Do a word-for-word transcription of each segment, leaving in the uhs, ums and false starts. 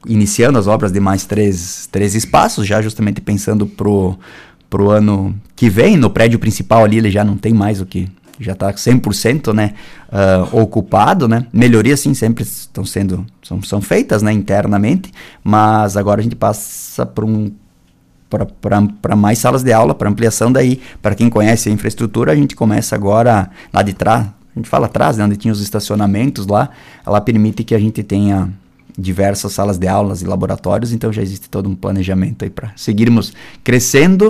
iniciando as obras de mais três, três espaços, já justamente pensando pro, pro ano que vem. No prédio principal ali ele já não tem mais o que, já está cem por cento, né, uh, ocupado, né. Melhorias sim sempre estão sendo, são, são feitas, né, internamente, mas agora a gente passa por um para mais salas de aula, para ampliação. Daí, para quem conhece a infraestrutura, a gente começa agora lá de trás, a gente fala atrás, né, onde tinha os estacionamentos lá, ela permite que a gente tenha diversas salas de aulas e laboratórios, então já existe todo um planejamento aí para seguirmos crescendo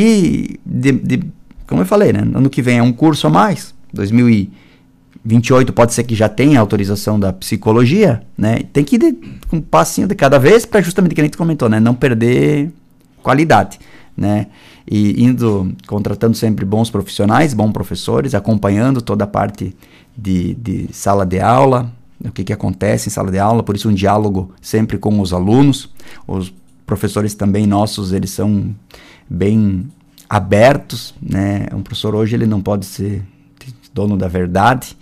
e, de, de, como eu falei, né, ano que vem é um curso a mais, dois mil e vinte e oito pode ser que já tenha autorização da psicologia, né, tem que ir de, com um passinho de cada vez para justamente o que a gente comentou, né, não perder qualidade, né, e indo, contratando sempre bons profissionais, bons professores, acompanhando toda a parte de, de sala de aula, o que que acontece em sala de aula, por isso um diálogo sempre com os alunos. Os professores também nossos, eles são bem abertos, né, um professor hoje ele não pode ser dono da verdade,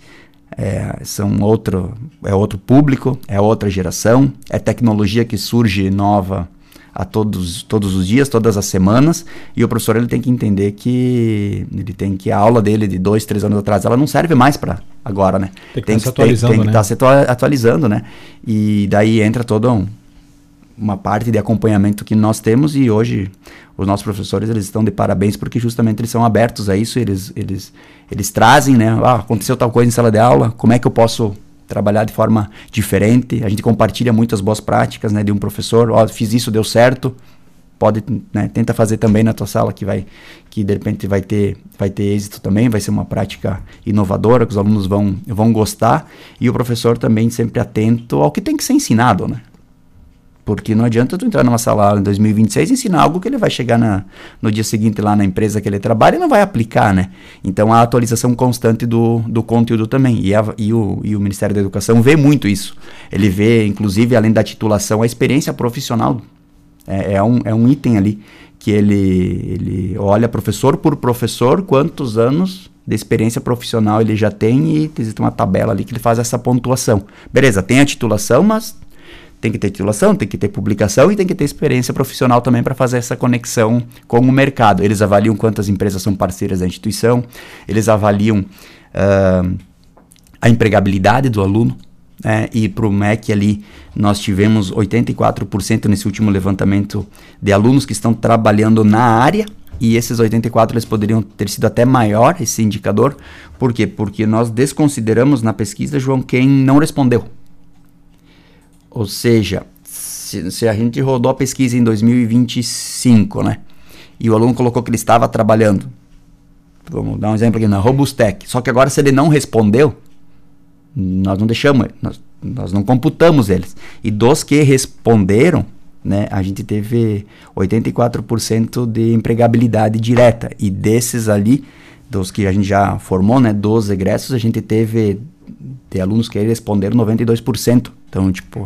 é, são outro, é outro público, é outra geração, é tecnologia que surge nova a todos, todos os dias, todas as semanas, e o professor ele tem que entender que ele tem que a aula dele de dois, três anos atrás, ela não serve mais para agora, né? Tem que estar se atualizando, tem, tem que estar se atualizando, né? E daí entra toda um, uma parte de acompanhamento que nós temos, e hoje os nossos professores eles estão de parabéns porque justamente eles são abertos a isso, eles, eles, eles trazem, né? Ah, aconteceu tal coisa em sala de aula, como é que eu posso trabalhar de forma diferente? A gente compartilha muitas boas práticas, né, de um professor. Ó, oh, fiz isso, deu certo, pode, né, tenta fazer também na tua sala que vai, que de repente vai ter, vai ter êxito também, vai ser uma prática inovadora que os alunos vão, vão gostar, e o professor também sempre atento ao que tem que ser ensinado, né? Porque não adianta tu entrar numa sala em dois mil e vinte e seis e ensinar algo que ele vai chegar na, no dia seguinte lá na empresa que ele trabalha e não vai aplicar, né? Então, a atualização constante do, do conteúdo também. E, a, e, o, e o Ministério da Educação vê muito isso. Ele vê, inclusive, além da titulação, a experiência profissional. É, é, um, é um item ali que ele, ele olha professor por professor, quantos anos de experiência profissional ele já tem, e existe uma tabela ali que ele faz essa pontuação. Beleza, tem a titulação, mas tem que ter titulação, tem que ter publicação e tem que ter experiência profissional também para fazer essa conexão com o mercado. Eles avaliam quantas empresas são parceiras da instituição, eles avaliam uh, a empregabilidade do aluno, né? E para o M E C ali nós tivemos oitenta e quatro por cento nesse último levantamento de alunos que estão trabalhando na área, e esses oitenta e quatro eles poderiam ter sido até maior, esse indicador. Por quê? Porque nós desconsideramos na pesquisa, João, quem não respondeu. Ou seja, se, se a gente rodou a pesquisa em dois mil e vinte e cinco, né, e o aluno colocou que ele estava trabalhando, vamos dar um exemplo aqui, na Robustec, só que agora se ele não respondeu, nós não deixamos, nós, nós não computamos eles. E dos que responderam, né, a gente teve oitenta e quatro por cento de empregabilidade direta, e desses ali, dos que a gente já formou, né, dos egressos, a gente teve de alunos que responderam noventa e dois por cento. Então, tipo,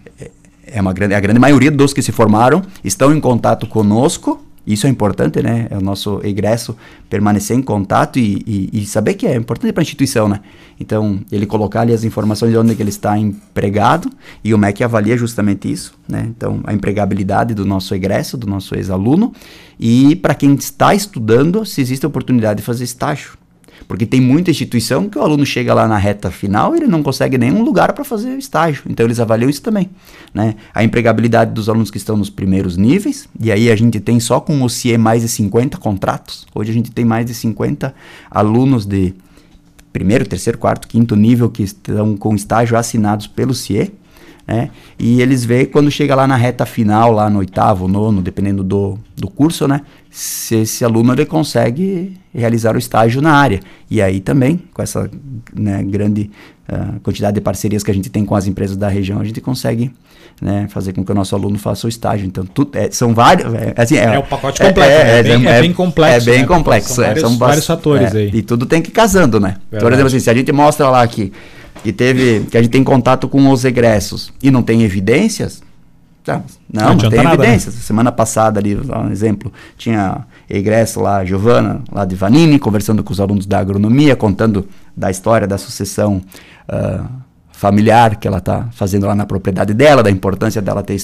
é uma grande, a grande maioria dos que se formaram estão em contato conosco. Isso é importante, né? É o nosso egresso permanecer em contato e, e, e saber que é importante para a instituição, né? Então, ele colocar ali as informações de onde é que ele está empregado, e o M E C avalia justamente isso, né? Então, a empregabilidade do nosso egresso, do nosso ex-aluno, e para quem está estudando, se existe a oportunidade de fazer estágio. Porque tem muita instituição que o aluno chega lá na reta final e ele não consegue nenhum lugar para fazer estágio. Então, eles avaliam isso também, né? A empregabilidade dos alunos que estão nos primeiros níveis, e aí a gente tem só com o C I E mais de cinquenta contratos. Hoje a gente tem mais de cinquenta alunos de primeiro, terceiro, quarto, quinto nível que estão com estágio assinados pelo C I E, né? E eles veem quando chega lá na reta final, lá no oitavo, nono, dependendo do, do curso, né? Se esse aluno ele consegue realizar o estágio na área. E aí também, com essa, né, grande uh, quantidade de parcerias que a gente tem com as empresas da região, a gente consegue, né, fazer com que o nosso aluno faça o estágio. Então, tu, é, são vários... É, assim, é, é o pacote completo, é, é, é, bem, é, é bem complexo. É bem né? complexo. São vários, é, são vários fatores é, aí. E tudo tem que ir casando, né? Verdade. Por exemplo, assim, se a gente mostra lá que, que, teve, que a gente tem contato com os egressos e não tem evidências... Tá, não, não, não tem nada, evidências. Né? Semana passada ali, um exemplo, tinha egresso lá, Giovana, lá de Vanini, conversando com os alunos da agronomia, contando da história da sucessão uh, familiar que ela está fazendo lá na propriedade dela, da importância dela ter